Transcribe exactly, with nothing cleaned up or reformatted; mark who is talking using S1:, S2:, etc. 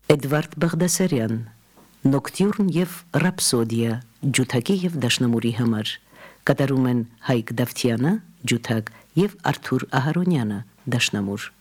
S1: Էդվարդ Բաղդասարյան, Նոկտյուրն և Ռապսոդիա, ջութակի և դաշնամուրի համար, կատարում են Հայկ Դավթյանը, ջութակ և Արթուր Ահարոնյանը, դաշնամուր։